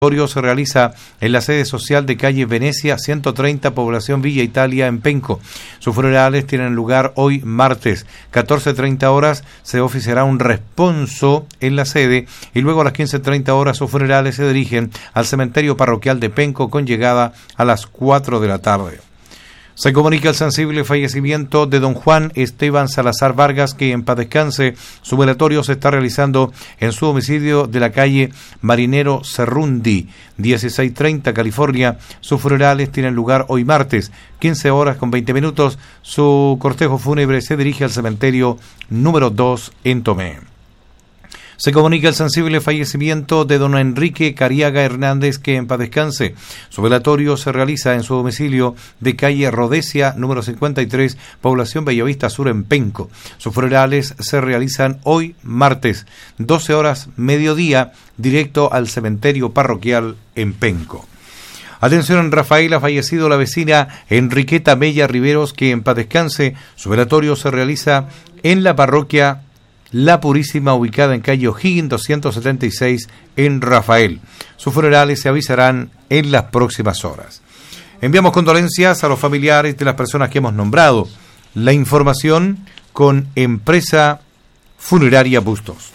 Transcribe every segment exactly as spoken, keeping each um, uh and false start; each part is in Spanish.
Se realiza en la sede social de calle Venecia ciento treinta, población Villa Italia, en Penco. Sus funerales tienen lugar hoy martes, catorce treinta horas, se oficiará un responso en la sede y luego a las quince treinta horas sus funerales se dirigen al cementerio parroquial de Penco con llegada a las cuatro de la tarde. Se comunica el sensible fallecimiento de don Juan Esteban Salazar Vargas, que en paz descanse. Su velatorio se está realizando en su domicilio de la calle Marinero Cerrundi, dieciséis treinta, California. Sus funerales tienen lugar hoy martes, quince horas con veinte minutos. Su cortejo fúnebre se dirige al cementerio número dos en Tomé. Se comunica el sensible fallecimiento de don Enrique Cariaga Hernández, que en paz descanse. Su velatorio se realiza en su domicilio de calle Rodesia, número cincuenta y tres, población Bellavista Sur, en Penco. Sus funerales se realizan hoy martes, doce horas mediodía, directo al cementerio parroquial en Penco. Atención, en Rafael ha fallecido la vecina Enriqueta Mella Riveros, que en paz descanse. Su velatorio se realiza en la parroquia La Purísima, ubicada en calle O'Higgins doscientos setenta y seis en Rafael. Sus funerales se avisarán en las próximas horas. Enviamos condolencias a los familiares de las personas que hemos nombrado. La información con Empresa Funeraria Bustos.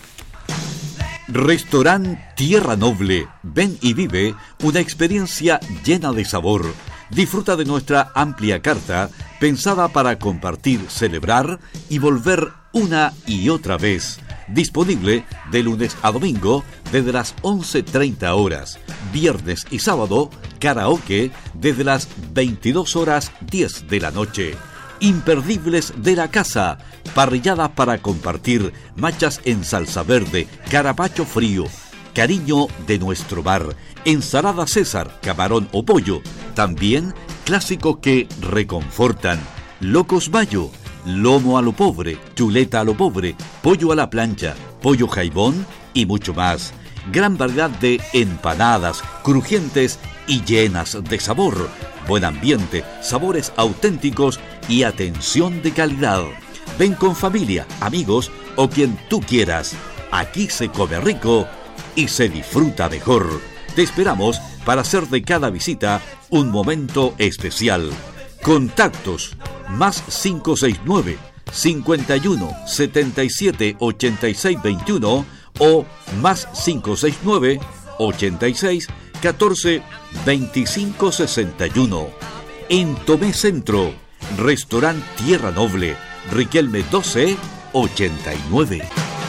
Restaurant Tierra Noble. Ven y vive una experiencia llena de sabor. Disfruta de nuestra amplia carta, pensada para compartir, celebrar y volver una y otra vez. Disponible de lunes a domingo desde las once treinta horas. Viernes y sábado, karaoke desde las veintidós horas diez de la noche. Imperdibles de la casa, parrilladas para compartir, machas en salsa verde, carapacho frío, cariño de nuestro bar, ensalada César, camarón o pollo, también clásicos que reconfortan, locos mayo, lomo a lo pobre, chuleta a lo pobre, pollo a la plancha, pollo jaibón y mucho más. Gran variedad de empanadas, crujientes y llenas de sabor. Buen ambiente, sabores auténticos y atención de calidad. Ven con familia, amigos o quien tú quieras. Aquí se come rico y se disfruta mejor. Te esperamos para hacer de cada visita un momento especial. Contactos más cinco seis nueve, cincuenta y uno, setenta y siete, ochenta y seis veintiuno o más cinco seis nueve, ochenta y seis, catorce, veinticinco sesenta y uno. En Tomé Centro, Restaurant Tierra Noble, Riquelme doce, ochenta y nueve.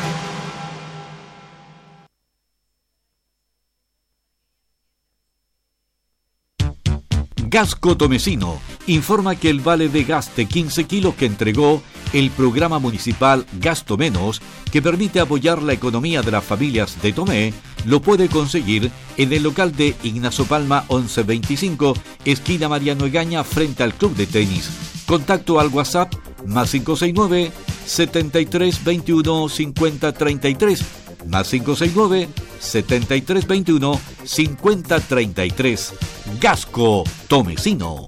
Gasco Tomecino informa que el vale de gas de quince kilos que entregó el programa municipal Gasto Menos, que permite apoyar la economía de las familias de Tomé, lo puede conseguir en el local de Ignacio Palma once veinticinco, esquina Mariano Egaña, frente al club de tenis. Contacto al WhatsApp más cinco seis nueve, setenta y tres veintiuno, cincuenta treinta y tres, más cinco seis nueve, setenta y tres veintiuno, cincuenta treinta y tres. Gasco Tomecino.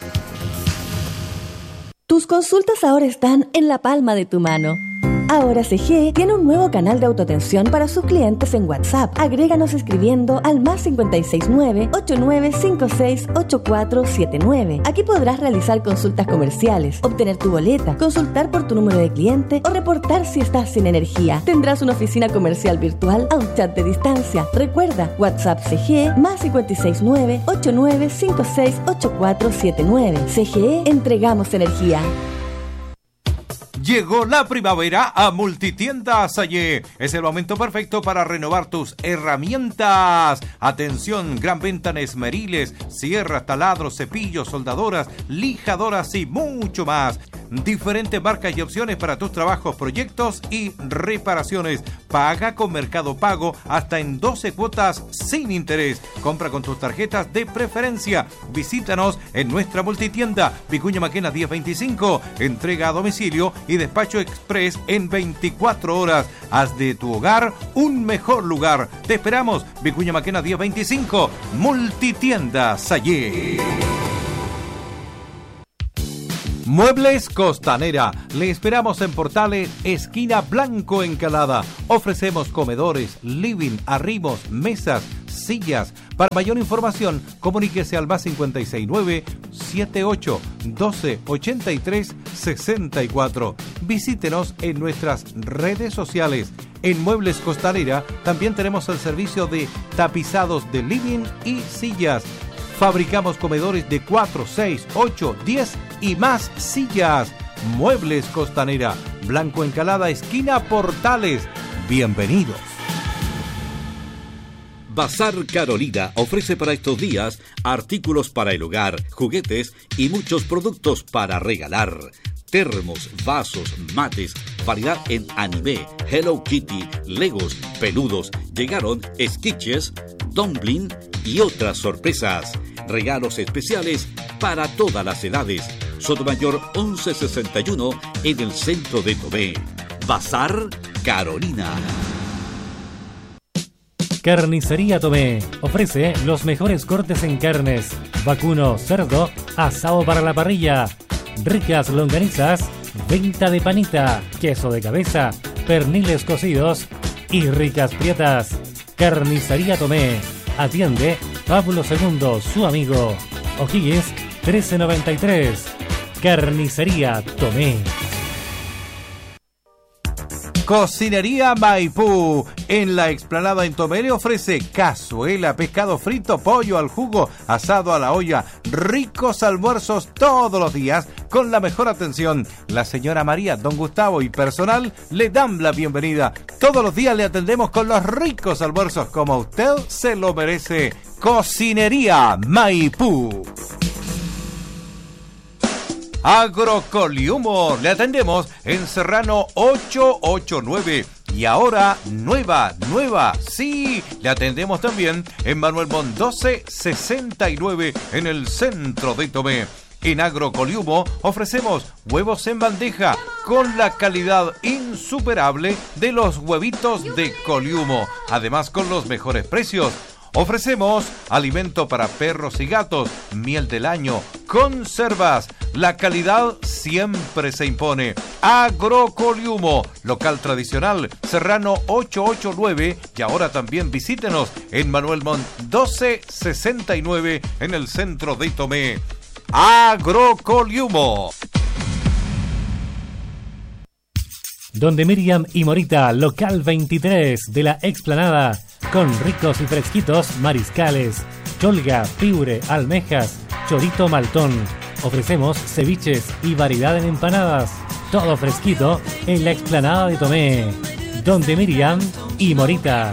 Tus consultas ahora están en la palma de tu mano. Ahora C G tiene un nuevo canal de autoatención para sus clientes en WhatsApp. Agréganos escribiendo al más cinco seis nueve, ocho nueve cinco seis, ocho cuatro siete nueve. Aquí podrás realizar consultas comerciales, obtener tu boleta, consultar por tu número de cliente o reportar si estás sin energía. Tendrás una oficina comercial virtual a un chat de distancia. Recuerda, WhatsApp C G más cinco seis nueve, ocho nueve cinco seis, ocho cuatro siete nueve. C G E, entregamos energía. Llegó la primavera a Multitienda Sayé. Es el momento perfecto para renovar tus herramientas. Atención, gran venta en esmeriles, sierras, taladros, cepillos, soldadoras, lijadoras y mucho más. Diferentes marcas y opciones para tus trabajos, proyectos y reparaciones. Paga con Mercado Pago hasta en doce cuotas sin interés. Compra con tus tarjetas de preferencia. Visítanos en nuestra multitienda Vicuña Maquena diez veinticinco. Entrega a domicilio y despacho express en veinticuatro horas. Haz de tu hogar un mejor lugar. Te esperamos, Vicuña Maquena diez veinticinco, Multitienda Sayé. Muebles Costanera. Le esperamos en Portales, esquina Blanco Encalada. Ofrecemos comedores, living, arrimos, mesas, sillas, Para mayor información, comuníquese al más cinco seis nueve, siete ocho, doce, ochenta y tres, sesenta y cuatro. Visítenos en nuestras redes sociales. En Muebles Costanera también tenemos el servicio de tapizados de living y sillas. Fabricamos comedores de cuatro, seis, ocho, diez y más sillas. Muebles Costanera, Blanco Encalada, esquina Portales. Bienvenidos. Bazar Carolina ofrece para estos días artículos para el hogar, juguetes y muchos productos para regalar. Termos, vasos, mates, variedad en anime, Hello Kitty, Legos, peludos. Llegaron sketches, dumpling y otras sorpresas. Regalos especiales para todas las edades. Sotomayor once sesenta y uno en el centro de Tomé. Bazar Carolina. Carnicería Tomé ofrece los mejores cortes en carnes, vacuno, cerdo, asado para la parrilla, ricas longanizas, venta de panita, queso de cabeza, perniles cocidos y ricas prietas. Carnicería Tomé. Atiende Pablo segundo, su amigo. O'Higgins trece noventa y tres. Carnicería Tomé. Cocinería Maipú, en la explanada en Tomé, le ofrece cazuela, pescado frito, pollo al jugo, asado a la olla, ricos almuerzos todos los días con la mejor atención. La señora María, don Gustavo y personal le dan la bienvenida. Todos los días le atendemos con los ricos almuerzos como usted se lo merece. Cocinería Maipú. Agrocoliumo, le atendemos en Serrano ochocientos ochenta y nueve y ahora nueva, nueva, sí, le atendemos también en Manuel Montt doce sesenta y nueve en el centro de Tomé. En Agrocoliumo ofrecemos huevos en bandeja con la calidad insuperable de los huevitos de Coliumo, además con los mejores precios. Ofrecemos alimento para perros y gatos, miel del año, conservas. La calidad siempre se impone. Agrocoliumo, local tradicional, Serrano ochocientos ochenta y nueve y ahora también visítenos en Manuel Montt doce sesenta y nueve en el centro de Tomé. Agrocoliumo. Donde Miriam y Morita, local veintitrés de la explanada, con ricos y fresquitos mariscales, cholga, piure, almejas, chorito maltón. Ofrecemos ceviches y variedad en empanadas. Todo fresquito en la explanada de Tomé. Donde Miriam y Morita.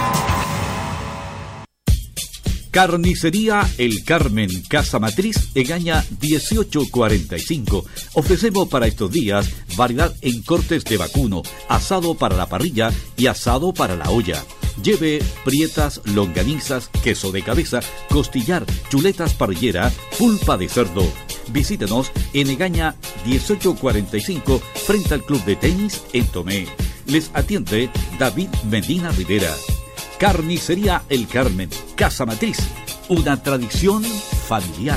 Carnicería El Carmen, Casa Matriz, Egaña dieciocho cuarenta y cinco. Ofrecemos para estos días variedad en cortes de vacuno, asado para la parrilla y asado para la olla. Lleve prietas, longanizas, queso de cabeza, costillar, chuletas parrillera, pulpa de cerdo. Visítenos en Egaña dieciocho cuarenta y cinco frente al Club de Tenis en Tomé. Les atiende David Medina Rivera. Carnicería El Carmen, Casa Matriz, una tradición familiar.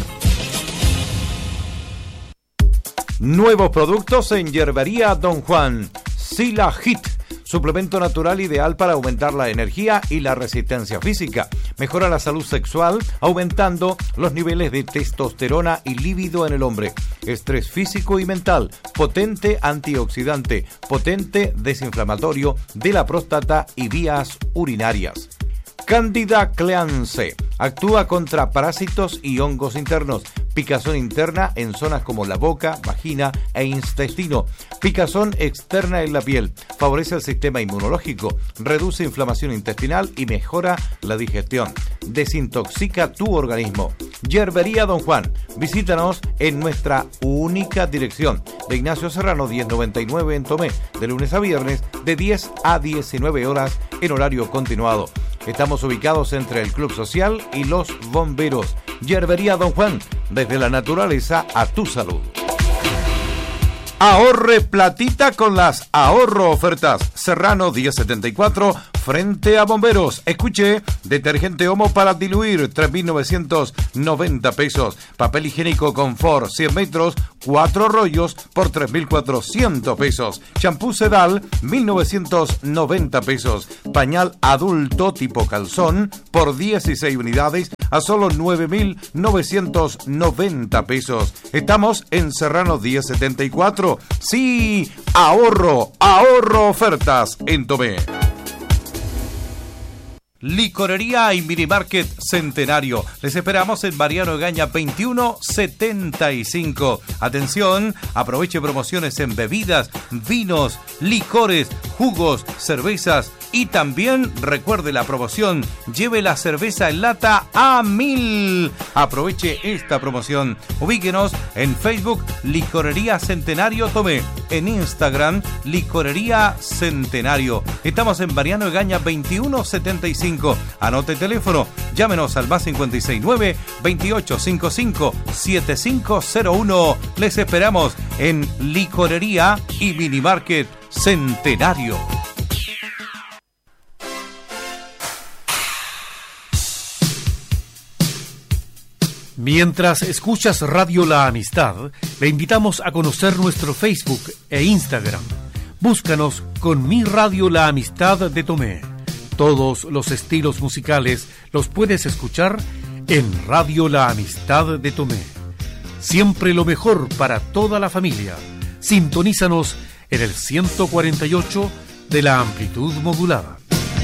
Nuevos productos en Yerbería Don Juan. Sila Hit, suplemento natural ideal para aumentar la energía y la resistencia física. Mejora la salud sexual, aumentando los niveles de testosterona y líbido en el hombre. Estrés físico y mental, potente antioxidante, potente desinflamatorio de la próstata y vías urinarias. Candida Cleanse, actúa contra parásitos y hongos internos. Picazón interna en zonas como la boca, vagina e intestino. Picazón externa en la piel. Favorece el sistema inmunológico, reduce inflamación intestinal y mejora la digestión. Desintoxica tu organismo. Yerbería Don Juan. Visítanos en nuestra única dirección de Ignacio Serrano diez noventa y nueve en Tomé, de lunes a viernes de diez a diecinueve horas en horario continuado. Estamos ubicados entre el Club Social y los Bomberos. Yerbería Don Juan, desde la naturaleza a tu salud. Ahorre platita con las ahorro ofertas. Serrano diez setenta y cuatro, frente a Bomberos. Escuche, detergente Omo para diluir, tres mil novecientos noventa pesos. Papel higiénico Confort, cien metros, cuatro rollos por tres mil cuatrocientos pesos. Champú Sedal, mil novecientos noventa pesos. Pañal adulto tipo calzón por dieciséis unidades a solo nueve mil novecientos noventa pesos. Estamos en Serrano diez setenta y cuatro. Sí, ahorro, ahorro ofertas en Tomé. Licorería y Minimarket Centenario. Les esperamos en Mariano Egaña veintiuno setenta y cinco. Atención, aproveche promociones en bebidas, vinos, licores, jugos, cervezas y también recuerde la promoción. Lleve la cerveza en lata a mil. Aproveche esta promoción. Ubíquenos en Facebook Licorería Centenario Tomé. En Instagram Licorería Centenario. Estamos en Mariano Egaña veintiuno setenta y cinco. Anote el teléfono, llámenos al más cincuenta y seis nueve, veintiocho cincuenta y cinco, setenta y cinco cero uno. Les esperamos en Licorería y Minimarket Centenario. Mientras escuchas Radio La Amistad, le invitamos a conocer nuestro Facebook e Instagram. Búscanos con Mi Radio La Amistad de Tomé. Todos los estilos musicales los puedes escuchar en Radio La Amistad de Tomé. Siempre lo mejor para toda la familia. Sintonízanos en el ciento cuarenta y ocho de la amplitud modulada.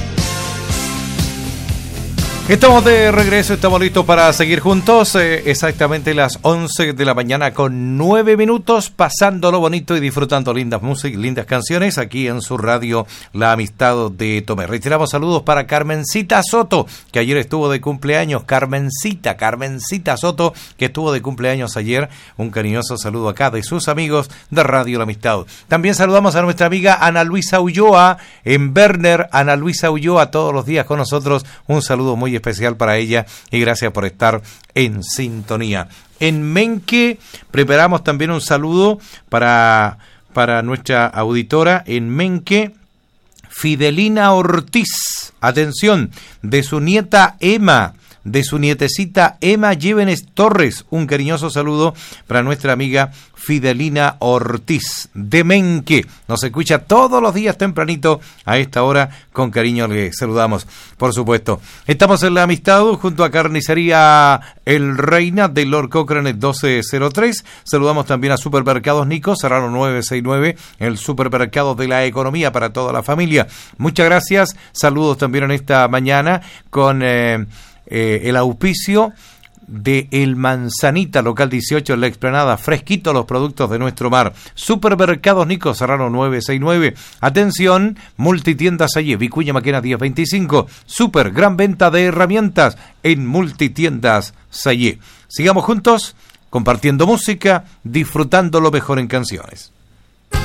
Estamos de regreso, estamos listos para seguir juntos, eh, exactamente las once de la mañana con nueve minutos, pasándolo bonito y disfrutando lindas músicas, lindas canciones aquí en su radio La Amistad de Tomé. Reiteramos saludos para Carmencita Soto, que ayer estuvo de cumpleaños. Carmencita, Carmencita Soto, que estuvo de cumpleaños ayer. Un cariñoso saludo acá de sus amigos de Radio La Amistad. También saludamos a nuestra amiga Ana Luisa Ulloa en Werner. Ana Luisa Ulloa todos los días con nosotros. Un saludo muy especial para ella y gracias por estar en sintonía. En Menque preparamos también un saludo para, para nuestra auditora en Menque, Fidelina Ortiz. Atención, de su nieta Emma, de su nietecita Emma Llévenes Torres. Un cariñoso saludo para nuestra amiga Fidelina Ortiz de Menque. Nos escucha todos los días tempranito a esta hora. Con cariño le saludamos, por supuesto. Estamos en La Amistad junto a Carnicería El Reina de Lord Cochrane doce cero tres. Saludamos también a Supermercados Nico, Serrano nueve sesenta y nueve, el supermercado de la economía para toda la familia. Muchas gracias. Saludos también en esta mañana con eh, eh, el auspicio de El Manzanita, local dieciocho en La Explanada, fresquito los productos de nuestro mar. Supermercados Nico, Serrano nueve sesenta y nueve. Atención, Multitiendas Sayé, Vicuña Maquena diez veinticinco. Super, gran venta de herramientas en Multitiendas Sayé. Sigamos juntos, compartiendo música, disfrutando lo mejor en canciones.